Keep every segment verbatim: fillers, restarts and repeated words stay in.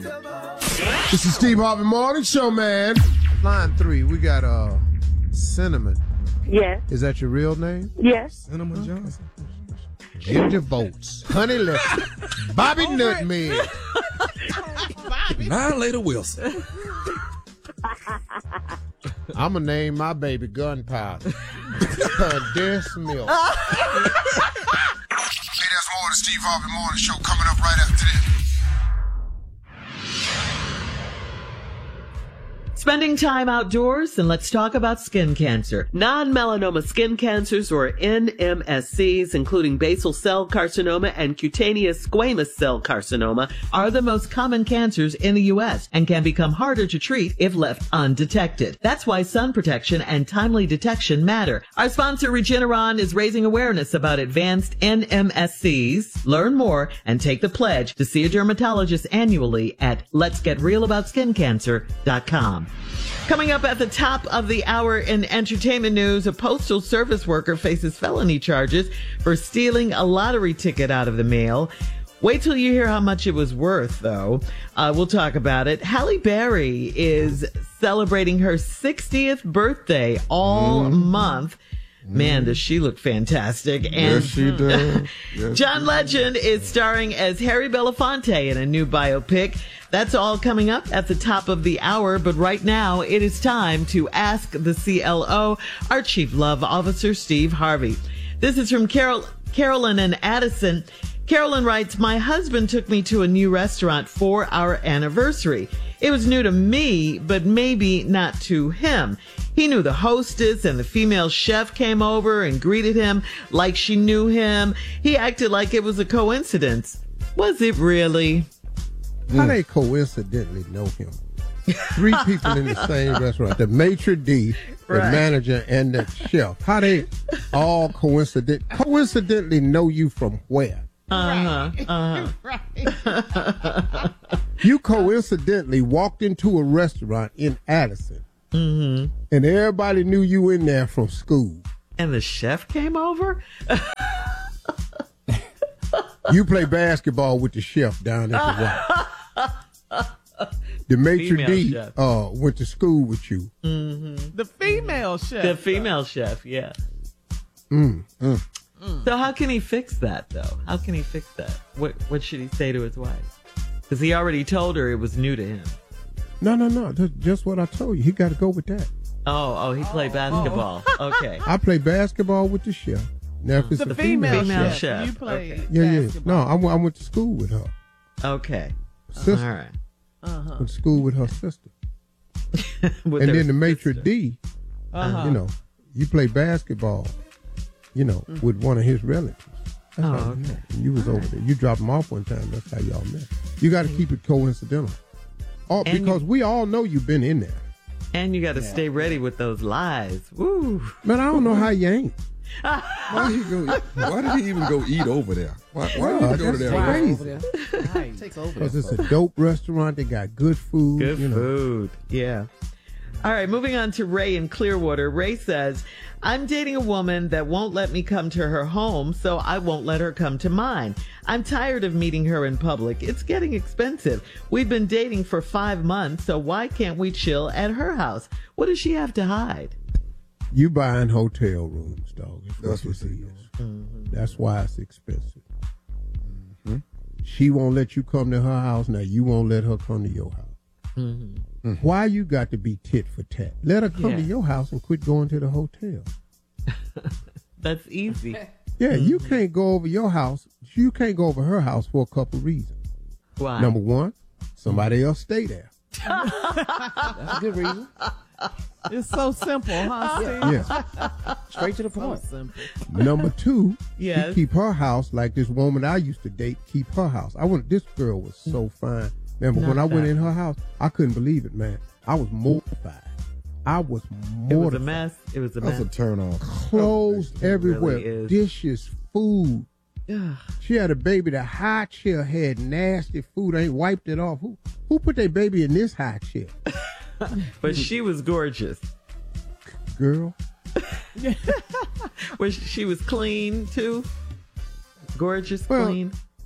This is Steve Harvey Morning Show, man. Line three, we got uh, Cinnamon. Yes. Is that your real name? Yes. Cinnamon Johnson. Ginger Bolts. Honey Lipton. Bobby Nutmeg. Violator Wilson. I'm going to name my baby Gunpowder. Condensed milk. Hey, there's more of the Steve Harvey Morning Show coming up right after this. Spending time outdoors, and let's talk about skin cancer. Non-melanoma skin cancers, or N M S Cs, including basal cell carcinoma and cutaneous squamous cell carcinoma, are the most common cancers in the U S and can become harder to treat if left undetected. That's why sun protection and timely detection matter. Our sponsor, Regeneron, is raising awareness about advanced N M S Cs. Learn more and take the pledge to see a dermatologist annually at lets get real about skin cancer dot com. Coming up at the top of the hour in entertainment news, a postal service worker faces felony charges for stealing a lottery ticket out of the mail. Wait till you hear how much it was worth, though. Uh, we'll talk about it. Halle Berry is celebrating her sixtieth birthday all mm. month. Man, does she look fantastic. And yes, she does. Yes, John Legend is starring as Harry Belafonte in a new biopic. That's all coming up at the top of the hour, but right now it is time to ask the C L O, our Chief Love Officer, Steve Harvey. This is from Carol, Carolyn and Addison. Carolyn writes, my husband took me to a new restaurant for our anniversary. It was new to me, but maybe not to him. He knew the hostess, and the female chef came over and greeted him like she knew him. He acted like it was a coincidence. Was it really? How they coincidentally know him? Three people in the same restaurant, the maitre d', the Right. manager, and the chef. How they all coincident coincidentally know you from where? Uh-huh, uh-huh. Right. You coincidentally walked into a restaurant in Addison, Mm-hmm. and everybody knew you in there from school. And the chef came over? You play basketball with the chef down at the Y. The maitre Female d' chef. uh, went to school with you. Mm-hmm. The female chef. The female chef, yeah. Mm, mm. So how can he fix that, though? How can he fix that? What What should he say to his wife? Because he already told her it was new to him. No, no, no. That's just what I told you. He got to go with that. Oh, oh, he played basketball. Okay. I play basketball with the chef. Now, if it's The a female, Female chef. chef. You play Okay. yeah, yeah. basketball. No, I, went- I went to school with her. Okay. Sister. All right. Uh-huh. Went to school with her sister. With and her then the maitre sister. d', Uh-huh. you know, you play basketball, you know, with one of his relatives. That's Oh, how you okay. met. And you was over there. You dropped him off one time. That's how y'all met. You got to keep it coincidental. Oh, And because you- we all know you've been in there. And you got to stay ready with those lies. Woo. Man, I don't know how you ain't. Why did he go? Why did he even go eat over there? Why, why did Well, he go to that's that? crazy. Over there. Right. Takes over. Because it's a dope restaurant. They got good food. Good you know. food. Yeah. All right, moving on to Ray in Clearwater. Ray says, I'm dating a woman that won't let me come to her home, so I won't let her come to mine. I'm tired of meeting her in public. It's getting expensive. We've been dating for five months, so why can't we chill at her house? What does she have to hide? You buying hotel rooms, dog. Is That's what what this they is. doing. Mm-hmm. That's why it's expensive. Mm-hmm. She won't let you come to her house. Now you won't let her come to your house. Mm-hmm. Mm. Why you got to be tit for tat? Let her come Yeah. to your house and quit going to the hotel. That's easy. Yeah, Mm-hmm. you can't go over your house. You can't go over her house for a couple reasons. Why? Number one, somebody else stay there. That's a good reason. It's so simple, huh, Steve? Yes. Straight to the point. So simple. Number two, Yes. she keep her house like this woman I used to date keep her house. I went. This girl was so fine. Remember Not when I went that in her house, I couldn't believe it, man. I was mortified. I was mortified. It was a mess. It was a That's mess. a turn off. Clothes everywhere, is. dishes, food. Ugh. She had a baby. The high chair had nasty food. Ain't wiped it off. Who who put their baby in this high chair? But she was gorgeous. Girl, Was she was clean too? Gorgeous, Well, clean.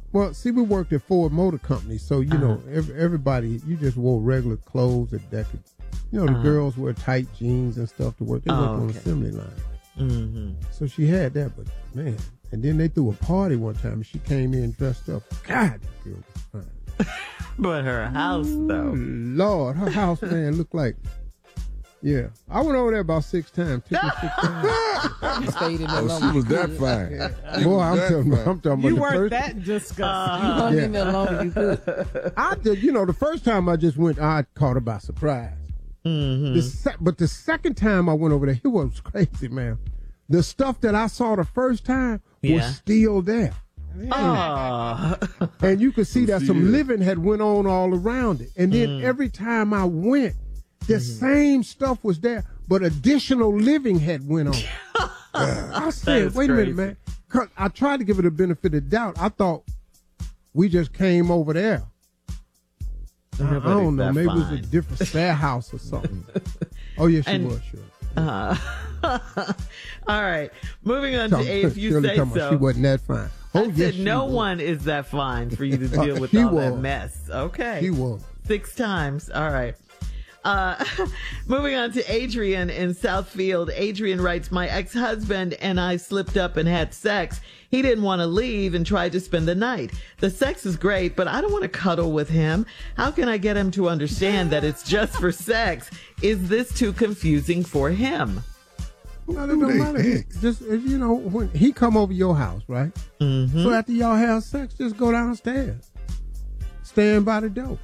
Well, see, we worked at Ford Motor Company, so, you uh-huh. know, every, everybody, you just wore regular clothes that, that could, you know, the uh-huh. girls wear tight jeans and stuff to work. They oh, work okay. on the assembly line. Mm-hmm. So she had that, but, man. And then they threw a party one time, and she came in dressed up. God, that girl was fine. But her house, though. Ooh, Lord, her house, man, looked like, yeah. I went over there about six times. Took me six times. You stayed in there Oh, long she as was you that could. fine. Yeah. She Boy, was I'm that talking, fine. about, I'm talking about You the weren't first. that disgusting. Uh-huh. You hung Yeah. in there long as you could. I did, you know, the first time I just went, I caught her by surprise. Mm-hmm. The se- but the second time I went over there, it was crazy, man. The stuff that I saw the first time Yeah. was still there. Oh. And you could see that some Yeah. living had went on all around it. And then Mm. every time I went, the Mm-hmm. same stuff was there, but additional living had went on. I said, is wait a crazy. minute, man. 'Cause I tried to give it a benefit of the doubt. I thought we just came over there. I, I Nobody's don't know. that Maybe it was fine. a different stair house or something. Oh, yes, she And- was, sure. Uh, all right. Moving on to Tell- A, if you Shirley say talking about so. She wasn't that fine. Oh, I yes, said she no was. one is that fine for you to Uh, deal with she all that was. mess. Okay. She was. Six times. All right. Uh, moving on to Adrian in Southfield. Adrian writes, my ex-husband and I slipped up and had sex. He didn't want to leave and tried to spend the night. The sex is great, but I don't want to cuddle with him. How can I get him to understand that it's just for sex? Is this too confusing for him? No, it Who don't they matter. He- ex? Just, if, you know, when he come over your house, right? Mm-hmm. So after y'all have sex, just go downstairs. Stand by the door.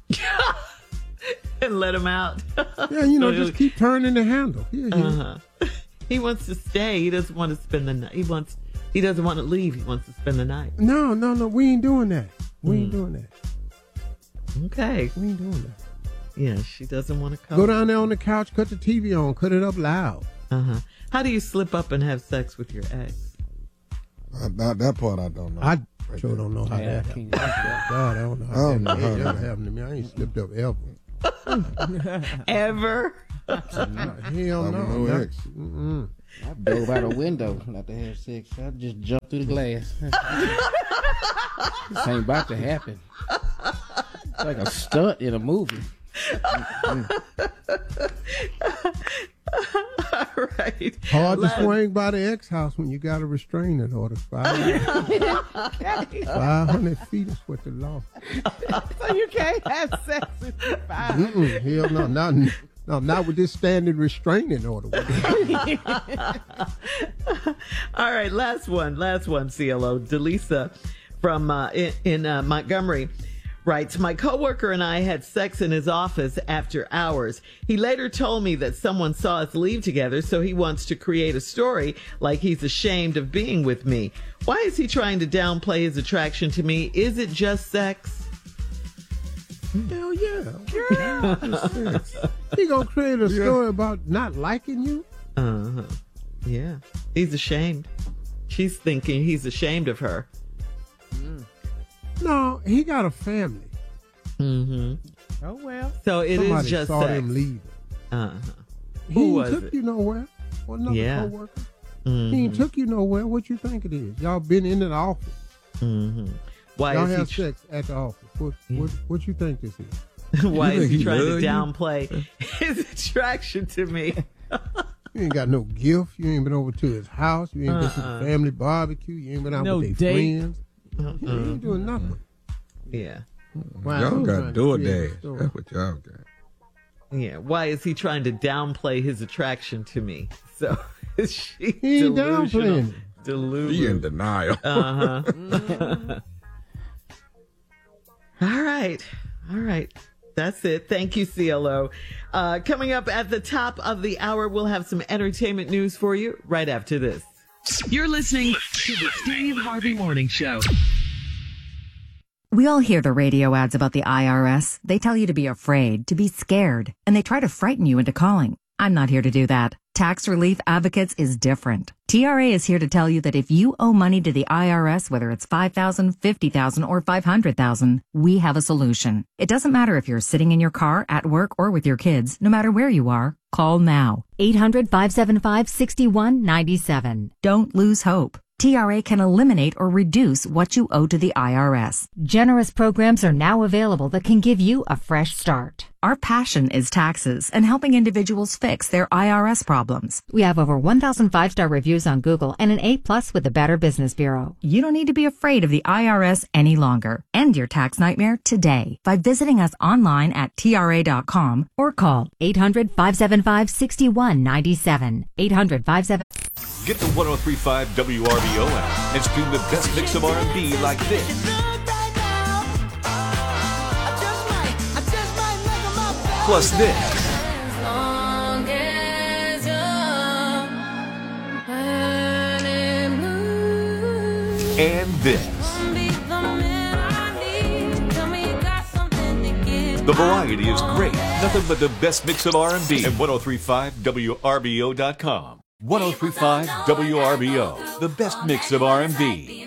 And let him out. Yeah, you know, So just keep turning the handle. Yeah, yeah. Uh-huh. He wants to stay. He doesn't want to spend the night. He wants. He doesn't want to leave. He wants to spend the night. No, no, no. We ain't doing that. We ain't doing that. Okay. We ain't doing that. Yeah, she doesn't want to come. Go down there on the couch, cut the T V on, cut it up loud. Uh-huh. How do you slip up and have sex with your ex? Uh, that, that part I don't know. I sure don't know how Yeah, that I happened. can't- God, I don't know I how don't that know how ever that happened to me. I ain't slipped up ever. Ever? Hell I'm no. no Not- ex. Mm-mm. I dove out a window not to have sex. I just jumped through the glass. This ain't about to happen. It's like a stunt in a movie. All right. Hard to Last- swing by the ex house when you got a restraining order. Five hundred feet is what the law. So you can't have sex with your five. Mm-mm. Hell no, not no, not with this standing restraining order. All right, last one, last one, C L O. Delisa from uh, in, in uh, Montgomery writes, my coworker and I had sex in his office after hours. He later told me that someone saw us leave together, so he wants to create a story like he's ashamed of being with me. Why is he trying to downplay his attraction to me? Is it just sex? Hell yeah. Girl. He gonna create a story about not liking you? Uh-huh. Yeah. He's ashamed. She's thinking he's ashamed of her. No, he got a family. Mm-hmm. Oh, well. So it is Somebody just saw sex. him leaving. Uh-huh. He Who ain't was took it? you nowhere. Well, another Yeah. coworker. Mhm. He ain't took you nowhere. What you think it is? Y'all been in the office. Mm-hmm. Why Y'all is have he? Tr- sex at the office. What, what, what you think this is? why You is think he he trying to love you? downplay his attraction to me? You ain't got no gift. You ain't been over to his house. You ain't been to Uh-uh. the family barbecue. You ain't been out No with their date. friends. You ain't doing nothing. Yeah, Wow, Y'all I'm got trying to create a DoorDash. story. That's what y'all got. yeah. Why is he trying to downplay his attraction to me? So is she He ain't delusional? downplaying it. Delusional. He in denial. Uh huh. All right. All right. That's it. Thank you, C L O. Uh, coming up at the top of the hour, we'll have some entertainment news for you right after this. You're listening to the Steve Harvey Morning Show. We all hear the radio ads about the I R S. They tell you to be afraid, to be scared, and they try to frighten you into calling. I'm not here to do that. Tax Relief Advocates is different. T R A is here to tell you that if you owe money to the I R S, whether it's five thousand dollars, fifty thousand dollars, or five hundred thousand dollars, we have a solution. It doesn't matter if you're sitting in your car, at work, or with your kids. No matter where you are, call now. eight hundred, five seven five, six one nine seven. Don't lose hope. T R A can eliminate or reduce what you owe to the I R S. Generous programs are now available that can give you a fresh start. Our passion is taxes and helping individuals fix their I R S problems. We have over one thousand five-star reviews on Google and an A plus with the Better Business Bureau. You don't need to be afraid of the I R S any longer. End your tax nightmare today by visiting us online at T R A dot com or call eight hundred, five seven five, six one nine seven. eight hundred, five seven five. Get the one oh three point five W R B O app and stream the best mix of R and B like this. Plus this. As long as you're burning blue. And this. The variety is great. Nothing but the best mix of R and B at one oh three point five W R B O dot com. one oh three point five W R B O, the best mix of R and B.